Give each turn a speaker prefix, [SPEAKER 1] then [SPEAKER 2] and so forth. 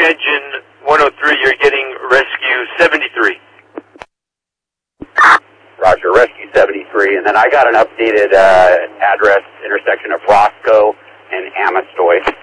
[SPEAKER 1] Engine 103, you're getting Rescue 73.
[SPEAKER 2] Roger, Rescue 73. And then I got an updated address intersection of Roscoe and Amestoy.